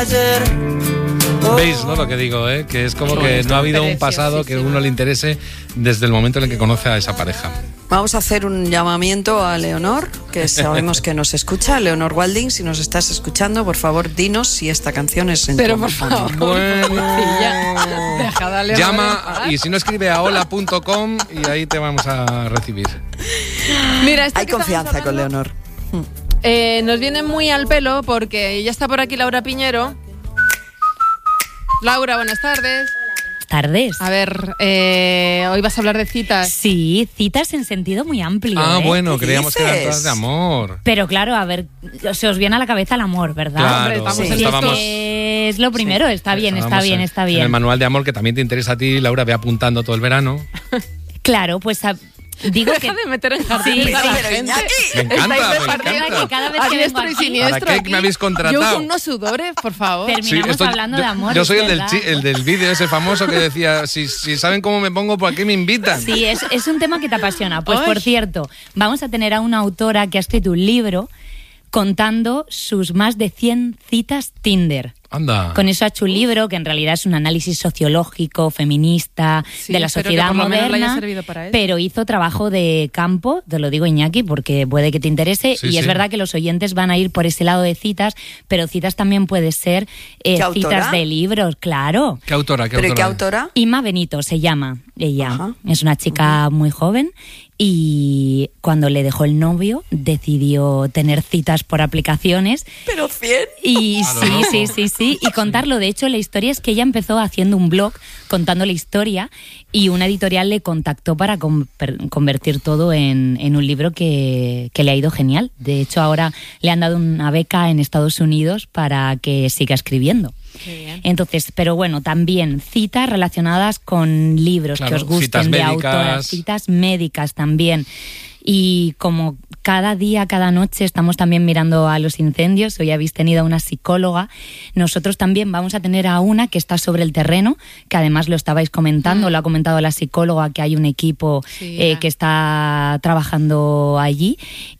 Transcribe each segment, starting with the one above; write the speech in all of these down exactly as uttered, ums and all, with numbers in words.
Veis, ¿no? Lo que digo, ¿eh? Que es como que no ha habido un pasado que a uno le interese desde el momento en el que conoce a esa pareja. Vamos a hacer un llamamiento a Leonor, que sabemos que nos escucha. Leonor Walding, si nos estás escuchando, por favor, dinos si esta canción es en Pero tu por favor. Bueno, llama y si no escribe a hola punto com y ahí te vamos a recibir. Mira, esto hay que confianza hablando, con Leonor. Eh, nos viene muy al pelo porque ya está por aquí Laura Piñero. Laura, buenas tardes. Tardes. A ver, eh, hoy vas a hablar de citas. Sí, citas en sentido muy amplio. Ah, ¿eh? bueno, creíamos que eran todas de amor. Pero claro, a ver, se os viene a la cabeza el amor, ¿verdad? Claro, Hombre, estamos sí. en Estábamos, Es, que es lo primero, sí. está bien, está Estábamos bien, en- está En el bien. manual de amor que también te interesa a ti, Laura, ve apuntando todo el verano. Claro, pues a- digo que... Deja de meter en jardines Sí, a la sí. gente. Me encanta, Estáis me repartiendo encanta. Que cada vez a que diestro vengo y aquí- siniestro ¿Para qué aquí. me habéis contratado? Yo con unos sudores, por favor. Terminamos esto- hablando yo, de amor. Yo soy el del, ¿verdad? chi- el del vídeo ese famoso que decía, si, si saben cómo me pongo, ¿por qué me invitan? Sí, es, es un tema que te apasiona. Pues Ay. por cierto, vamos a tener a una autora que ha escrito un libro contando sus más de cien citas Tinder. Anda. Con eso ha hecho un libro que en realidad es un análisis sociológico, feminista, Sí, de la espero que sociedad por lo menos le haya moderna, servido para eso. pero hizo trabajo de campo, te lo digo Iñaki, porque puede que te interese, Sí, y es sí. verdad que los oyentes van a ir por ese lado de citas, pero citas también puede ser eh, ¿Qué autora? citas de libros, claro. ¿Qué autora? ¿Qué ¿Pero y qué autora? autora? Inma Benito se llama ella. Ajá. Es una chica muy joven y cuando le dejó el novio decidió tener citas por aplicaciones. Pero cien. Y A lo sí, loco. sí, sí, sí. Y contarlo. De hecho, la historia es que ella empezó haciendo un blog contando la historia y una editorial le contactó para con- per- convertir todo en, en un libro que, que le ha ido genial. De hecho, ahora le han dado una beca en Estados Unidos para que siga escribiendo. Qué bien. Entonces, pero bueno, también citas relacionadas con libros Claro, que os gusten citas de médicas. autoras, citas médicas también. Y como cada día, cada noche estamos también mirando a los incendios, hoy habéis tenido a una psicóloga, nosotros también vamos a tener a una que está sobre el terreno, que además lo estabais comentando, Mm. lo ha comentado la psicóloga, que hay un equipo Sí, eh, ya. que está trabajando allí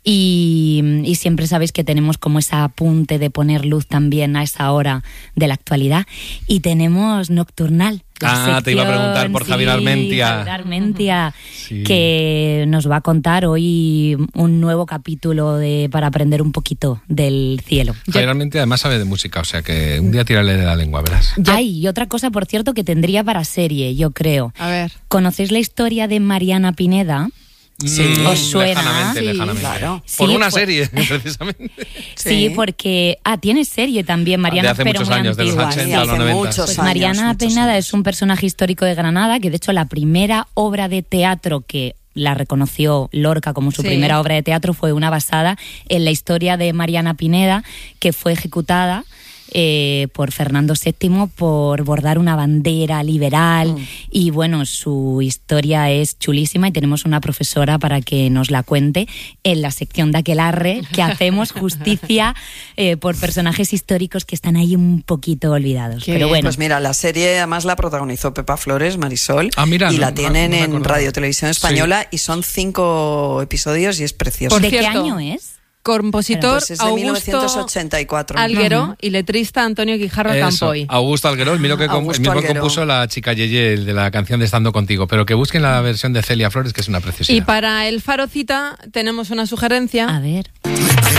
y, y siempre sabéis que tenemos como ese apunte de poner luz también a esa hora de la actualidad. Y tenemos Nocturnal. la Ah, te iba a preguntar por sección, Javier sí, Armentia. Javier Armentia, Sí. que nos va a contar hoy un nuevo capítulo de para aprender un poquito del cielo. Generalmente además sabe de música, o sea que un día tírale de la lengua, verás. Ay, y otra cosa, por cierto, que tendría para serie, yo creo. A ver. ¿Conocéis la historia de Mariana Pineda? Sí. Mm, ¿Os suena? Lejanamente, Sí, lejanamente. claro. Por Sí, una fue- serie, precisamente. Sí, Sí. porque... Ah, tiene serie también, Mariana, de hace pero muchos muy años, de los antigua, ochenta sí. a los hace noventa. muchos Pues años, Mariana muchos Pineda años. es un personaje histórico de Granada, que de hecho la primera obra de teatro que la reconoció Lorca como su Sí. primera obra de teatro fue una basada en la historia de Mariana Pineda, que fue ejecutada eh, por Fernando séptimo por bordar una bandera liberal. Mm. Y bueno, su historia es chulísima y tenemos una profesora para que nos la cuente en la sección de Aquelarre, que hacemos justicia eh, por personajes históricos que están ahí un poquito olvidados. Qué Pero bien. bueno, Pues mira, la serie además la protagonizó Pepa Flores, Marisol, Ah, mira, y no- la no- tienen no me en acordaba. Radio Televisión Española y son cinco episodios y es precioso. Por ¿de qué cierto, año es? Compositor Pues es de Augusto mil novecientos ochenta y cuatro. Alguero Ujú. y letrista Antonio Guijarro Eso, Campoy. Augusto Alguero, el mismo que, com- el Augusto mismo que Alguero. compuso la chica Yeye, el de la canción de Estando Contigo, pero que busquen la versión de Celia Flores, que es una preciosidad. Y para el Faro Cita tenemos una sugerencia. A ver.